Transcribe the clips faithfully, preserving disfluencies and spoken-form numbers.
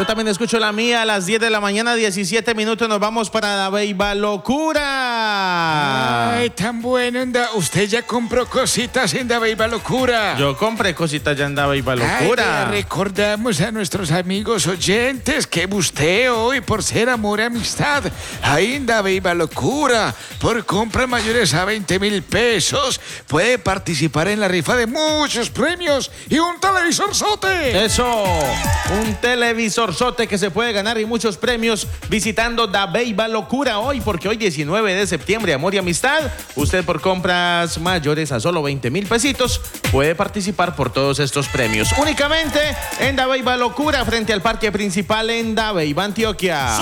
Yo también escucho la mía a las diez de la mañana, diecisiete minutos. Nos vamos para la Beiba Locura. Ay, tan bueno. Usted ya compró cositas en la Beiba Locura. Yo compré cositas ya en la Beiba Locura. Ay, recordamos a nuestros amigos oyentes que usted hoy, por ser amor y amistad, ahí en la Beiba Locura, por compras mayores a veinte mil pesos, puede participar en la rifa de muchos premios y un televisor sote. Eso, un televisor sote que se puede ganar y muchos premios visitando Da Beiba Locura hoy, porque hoy diecinueve de septiembre, amor y amistad, usted por compras mayores a solo veinte mil pesitos puede participar por todos estos premios. Únicamente en Da Beiba Locura, frente al parque principal en Da Beiba, Antioquia.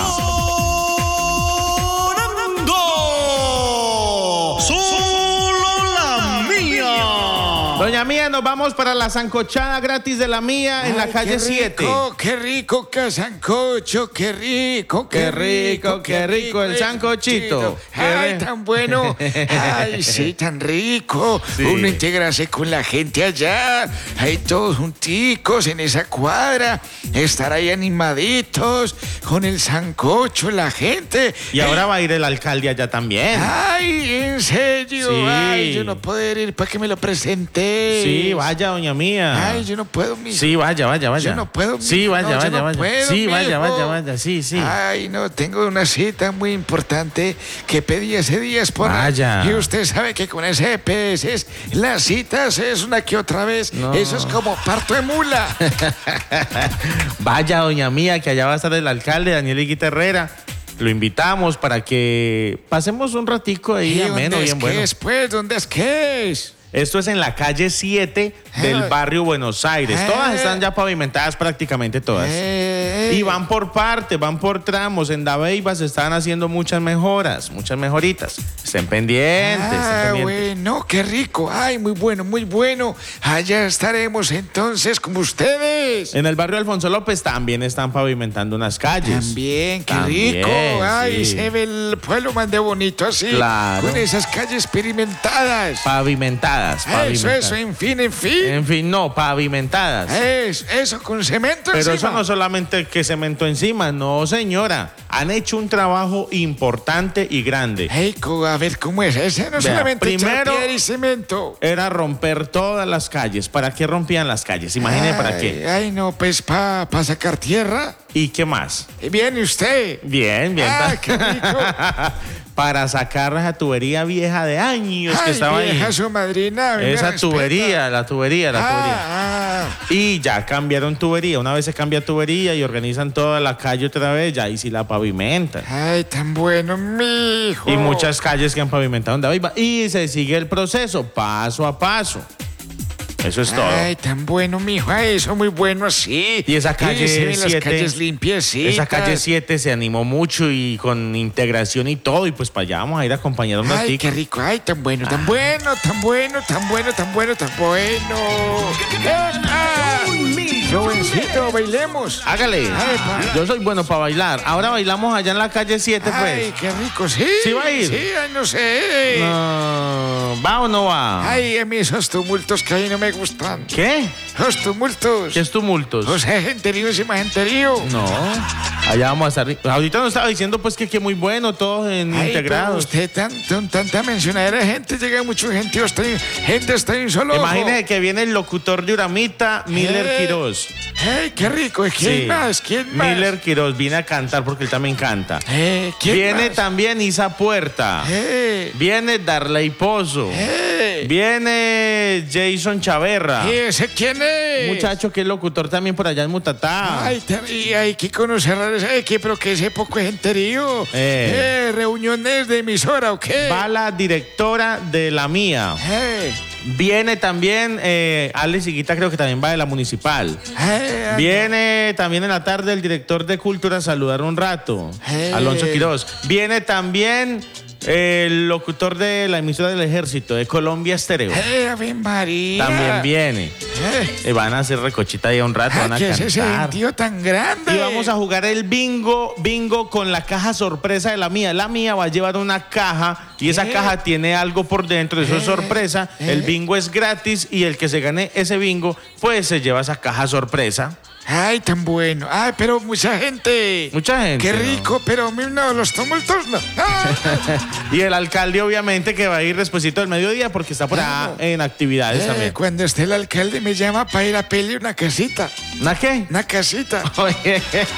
¡Sonando! ¡Solo la mía! Doña Mía, nos vamos para la sancochada gratis de la Mía en Ay, la calle qué siete. rico, qué rico, qué sancocho, qué rico, Qué rico, qué rico el sancochito. Ay, Qué- tan bueno. Ay, sí, tan rico. Sí. Uno integrarse con la gente allá. Ahí todos junticos en esa cuadra. Estar ahí animaditos con el sancocho, la gente. Y ahora va a ir el alcalde allá también. Ay, en serio. Sí. Ay, yo no puedo ir para que me lo presente. Sí, vaya, doña Mía. Ay, yo no puedo, mi. Sí, vaya, vaya, vaya. Yo no puedo, Sí, mijo, vaya, no, yo vaya, no vaya. puedo, sí, vaya, mijo. vaya, vaya. Sí, sí. Ay, no, tengo una cita muy importante que pedí hace días por Vaya. Y usted sabe que con ese E P S las citas es una que otra vez. No. Eso es como parto de mula. Vaya, doña Mía, que allá va a estar el alcalde, Daniel Higuita Herrera. Lo invitamos para que pasemos un ratico ahí ¿Y ameno, dónde es bien que bueno. es, pues? ¿Dónde es que es? Esto es en la calle siete del Ah. barrio Buenos Aires. Ah. Todas están ya pavimentadas, prácticamente todas. Eh, Y van por partes, van por tramos. En Da Beiba se están haciendo muchas mejoras, muchas mejoritas. Estén pendientes, estén Ah, pendientes. bueno, qué rico. Ay, muy bueno, muy bueno. Allá estaremos entonces con ustedes. En el barrio Alfonso López también están pavimentando unas calles. También, qué También, rico. Ay, sí. se ve el pueblo más de bonito así. Claro. Con esas calles pavimentadas. Pavimentadas, Eso, pavimentadas. eso, en fin, en fin. En fin, no, pavimentadas. Es, eso, con cemento Pero eso encima. no solamente que cemento encima, no, señora. Han hecho un trabajo importante y grande. Ey, co- a ver, ¿cómo es ese? No Vea, solamente echar primero- piedra y cemento. Era romper todas las calles. ¿Para qué rompían las calles? Imagine para Ay, qué. Ay, no, pues para pa sacar tierra. ¿Y qué más? Y viene usted. Bien, bien. Ay, qué rico. Para sacar esa tubería vieja de años que Ay, estaba vieja ahí. su madrina. a mí me Esa respeta. tubería, la tubería, la tubería. Ah, ah. Y ya cambiaron tubería. Una vez se cambia tubería y organizan toda la calle otra vez, ya ahí sí la pavimentan. Ay, tan bueno, mijo. Y muchas calles que han pavimentado en Da Beiba. Y se sigue el proceso, paso a paso. Eso es todo. Ay, tan bueno, mijo. Ay, eso muy bueno así. Y esa calle se ven las siete, calles limpiecitas. Esa calle siete se animó mucho y con integración y todo. Y pues para allá vamos a ir a acompañar un Ay, ratito. qué rico. Ay, tan bueno, tan bueno, tan bueno, tan bueno, tan bueno, tan bueno. ¡Epa! Jovencito, bailemos. Hágale. Ay, pa. Yo soy bueno para bailar. Ahora bailamos allá en la calle siete, Ay, pues. qué rico, sí. ¿Sí va a ir? Sí, ay, no sé. No, ¿va o no va? Ay, a mí esos tumultos que ahí no me gustan. ¿Qué? Los tumultos. ¿Qué es tumultos? O sea, genterío encima genterío. No, allá vamos a estar. Ahorita nos estaba diciendo pues que, que muy bueno, todos en Ay, pero integrados. usted tanto, tanta mencionadera de gente, llega mucha gente, usted, gente está en solo ojo. Imagínese que viene el locutor de Uramita, Miller Eh, Quiroz. ¡Ey, qué rico! ¿Quién Sí. más? ¿Quién más? Miller Quiroz viene a cantar porque él también canta. Eh, ¿quién Viene más? también Isa Puerta. Eh, Viene Darley Pozo. eh. Viene Jason Chaverra. ¿Y ese quién es? Muchacho que es locutor también por allá en Mutatá. Ay, ta- y hay que conocer a ese, que, pero que ese poco de genterío. Eh. Eh, reuniones de emisora, ¿o qué? Va la directora de la mía. Eh, Viene también eh, Alex Higuita, creo que también va de la municipal. eh, Viene también en la tarde el director de Cultura a saludar un rato, Eh. Alonso Quiroz. Viene también el locutor de la emisora del Ejército, de Colombia Estéreo. Eh, Ave María. También viene. Eh, Y van a hacer recochita ahí un rato, ah, van a ¿qué es ese cantar. tío tan grande? Y vamos a jugar el bingo, bingo con la caja sorpresa de la mía. La mía va a llevar una caja y esa ¿Qué? caja tiene algo por dentro, eso es ¿Eh? sorpresa. ¿Eh? El bingo es gratis y el que se gane ese bingo, pues se lleva esa caja sorpresa. Ay, tan bueno. Ay, pero mucha gente. Mucha gente, Qué ¿no? rico, pero a mí no, los tumultos no. Ah. Y el alcalde, obviamente, que va a ir despuesito del mediodía porque está por allá en actividades Eh, también. cuando esté el alcalde me llama para ir a pedirle una casita. ¿Una qué? Una casita. Oye,